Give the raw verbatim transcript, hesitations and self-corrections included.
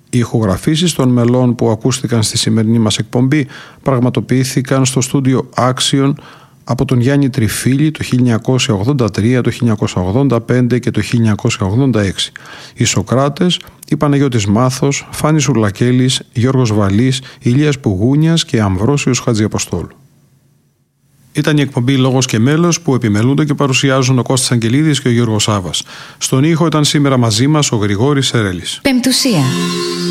Οι ηχογραφήσεις των μελών που ακούστηκαν στη σημερινή μας εκπομπή πραγματοποιήθηκαν στο στούντιο Axion από τον Γιάννη Τριφίλη το χίλια εννιακόσια ογδόντα τρία, το χίλια εννιακόσια ογδόντα πέντε και το χίλια εννιακόσια ογδόντα έξι. Οι Σωκράτες, η Παναγιώτης Μάθος, Φάνης Ουρλακέλης, Γιώργος Βαλής, Ηλίας Πουγούνιας και Αμβρόσιος Χατζιαποστόλου. Ήταν η εκπομπή «Λόγος και μέλος» που επιμελούνται και παρουσιάζουν ο Κώστας Αγγελίδης και ο Γιώργος Σάβας. Στον ήχο ήταν σήμερα μαζί μας ο Γρηγόρης Σερέλης. Πεμπτουσία.